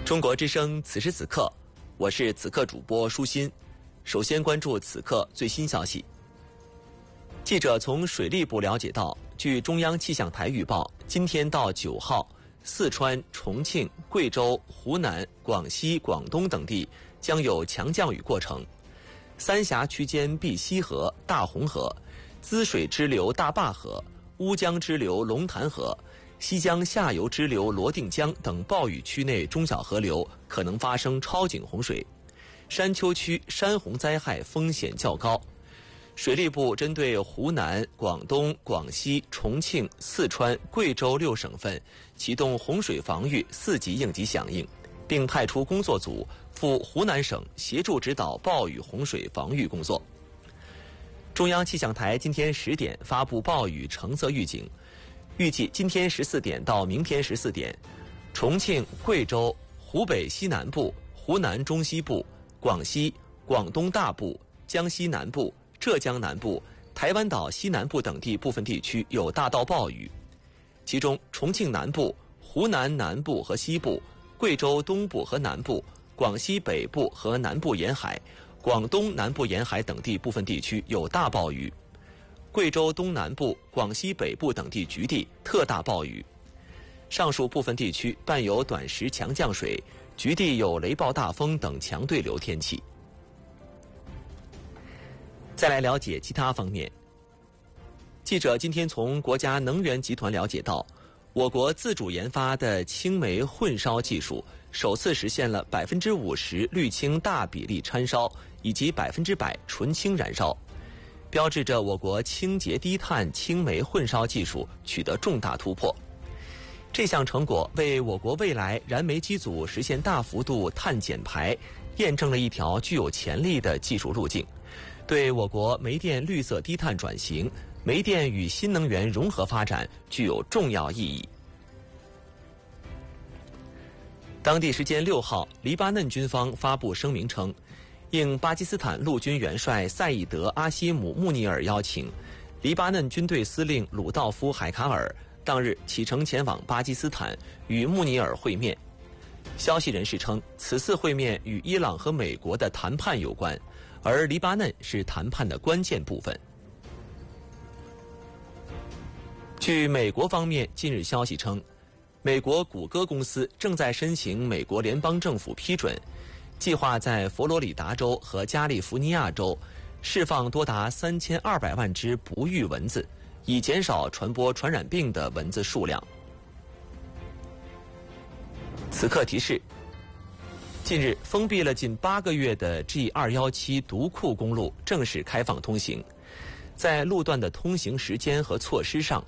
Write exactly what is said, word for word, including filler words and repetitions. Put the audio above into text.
中国之声此时此刻，我是此刻主播舒心。首先关注此刻最新消息。记者从水利部了解到，据中央气象台预报，今天到九号，四川、重庆、贵州、湖南、广西、广东等地将有强降雨过程。三峡区间碧溪河、大洪河、滋水支流大坝河、乌江支流龙潭河、西江下游支流罗定江等暴雨区内中小河流可能发生超警洪水，山丘区山洪灾害风险较高。水利部针对湖南、广东、广西、重庆、四川、贵州六省份启动洪水防御四级应急响应，并派出工作组赴湖南省协助指导暴雨洪水防御工作。中央气象台今天十点发布暴雨橙色预警，预计今天十四点到明天十四点，重庆、贵州、湖北西南部、湖南中西部、广西、广东大部、江西南部、浙江南部、台湾岛西南部等地部分地区有大到暴雨，其中重庆南部、湖南南部和西部、贵州东部和南部、广西北部和南部沿海、广东南部沿海等地部分地区有大暴雨，贵州东南部、广西北部等地局地特大暴雨。上述部分地区伴有短时强降水，局地有雷暴大风等强对流天气。再来了解其他方面。记者今天从国家能源集团了解到，我国自主研发的氢煤混烧技术首次实现了百分之五十氯氢大比例掺烧以及百分之百纯氢燃烧，标志着我国清洁低碳氢煤混烧技术取得重大突破。这项成果为我国未来燃煤机组实现大幅度碳减排验证了一条具有潜力的技术路径，对我国煤电绿色低碳转型、煤电与新能源融合发展具有重要意义。当地时间六号，黎巴嫩军方发布声明称，应巴基斯坦陆军元帅赛义德·阿西姆·穆尼尔邀请，黎巴嫩军队司令鲁道夫·海卡尔当日启程前往巴基斯坦与穆尼尔会面。消息人士称，此次会面与伊朗和美国的谈判有关，而黎巴嫩是谈判的关键部分。据美国方面近日消息称，美国谷歌公司正在申请美国联邦政府批准，计划在佛罗里达州和加利福尼亚州释放多达三千二百万只不育蚊子，以减少传播传染病的蚊子数量。此刻提示：近日封闭了近八个月的 G 二一七独库公路正式开放通行，在路段的通行时间和措施上